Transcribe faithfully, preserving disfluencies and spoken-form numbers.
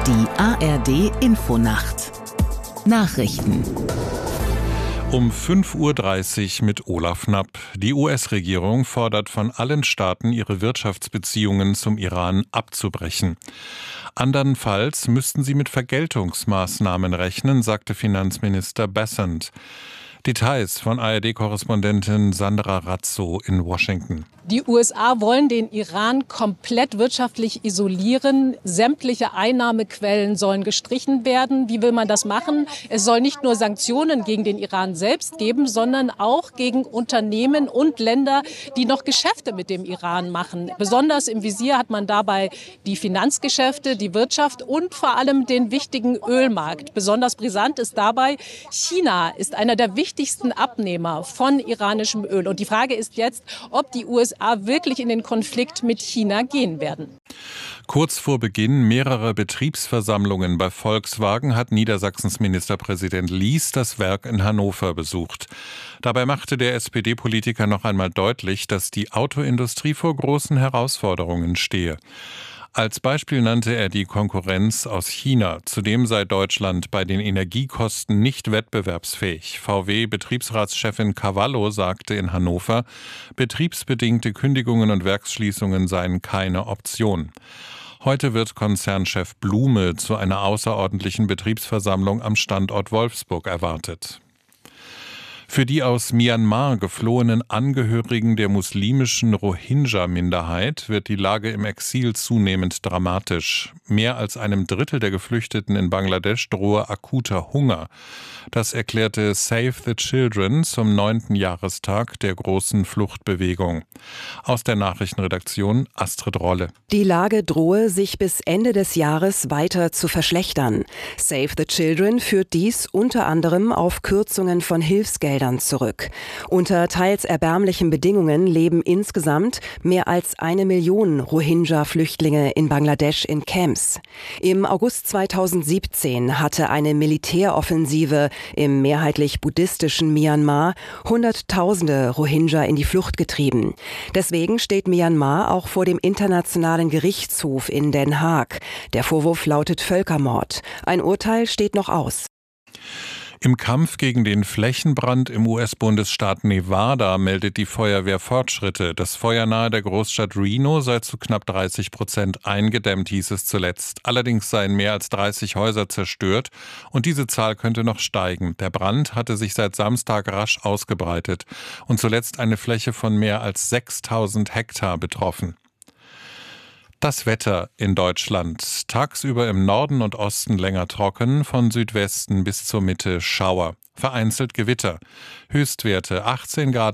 Die A R D-Infonacht Nachrichten Um fünf Uhr dreißig mit Olaf Knapp. Die U S-Regierung fordert von allen Staaten, ihre Wirtschaftsbeziehungen zum Iran abzubrechen. Andernfalls müssten sie mit Vergeltungsmaßnahmen rechnen, sagte Finanzminister Bessent. Details von A R D-Korrespondentin Sandra Razzo in Washington. Die U S A wollen den Iran komplett wirtschaftlich isolieren. Sämtliche Einnahmequellen sollen gestrichen werden. Wie will man das machen? Es soll nicht nur Sanktionen gegen den Iran selbst geben, sondern auch gegen Unternehmen und Länder, die noch Geschäfte mit dem Iran machen. Besonders im Visier hat man dabei die Finanzgeschäfte, die Wirtschaft und vor allem den wichtigen Ölmarkt. Besonders brisant ist dabei, China ist einer der wichtigsten Abnehmer von iranischem Öl. Und die Frage ist jetzt, ob die U S A wirklich in den Konflikt mit China gehen werden. Kurz vor Beginn mehrerer Betriebsversammlungen bei Volkswagen hat Niedersachsens Ministerpräsident Lies das Werk in Hannover besucht. Dabei machte der S P D-Politiker noch einmal deutlich, dass die Autoindustrie vor großen Herausforderungen stehe. Als Beispiel nannte er die Konkurrenz aus China. Zudem sei Deutschland bei den Energiekosten nicht wettbewerbsfähig. V W-Betriebsratschefin Cavallo sagte in Hannover, betriebsbedingte Kündigungen und Werksschließungen seien keine Option. Heute wird Konzernchef Blume zu einer außerordentlichen Betriebsversammlung am Standort Wolfsburg erwartet. Für die aus Myanmar geflohenen Angehörigen der muslimischen Rohingya-Minderheit wird die Lage im Exil zunehmend dramatisch. Mehr als einem Drittel der Geflüchteten in Bangladesch drohe akuter Hunger. Das erklärte Save the Children zum neunten Jahrestag der großen Fluchtbewegung. Aus der Nachrichtenredaktion Astrid Rolle. Die Lage drohe, sich bis Ende des Jahres weiter zu verschlechtern. Save the Children führt dies unter anderem auf Kürzungen von Hilfsgeldern zurück. Unter teils erbärmlichen Bedingungen leben insgesamt mehr als eine Million Rohingya-Flüchtlinge in Bangladesch in Camps. Im August zweitausendsiebzehn hatte eine Militäroffensive im mehrheitlich buddhistischen Myanmar Hunderttausende Rohingya in die Flucht getrieben. Deswegen steht Myanmar auch vor dem Internationalen Gerichtshof in Den Haag. Der Vorwurf lautet Völkermord. Ein Urteil steht noch aus. Im Kampf gegen den Flächenbrand im U S-Bundesstaat Nevada meldet die Feuerwehr Fortschritte. Das Feuer nahe der Großstadt Reno sei zu knapp dreißig Prozent eingedämmt, hieß es zuletzt. Allerdings seien mehr als dreißig Häuser zerstört und diese Zahl könnte noch steigen. Der Brand hatte sich seit Samstag rasch ausgebreitet und zuletzt eine Fläche von mehr als sechstausend Hektar betroffen. Das Wetter in Deutschland. Tagsüber im Norden und Osten länger trocken, von Südwesten bis zur Mitte Schauer. Vereinzelt Gewitter. Höchstwerte achtzehn Grad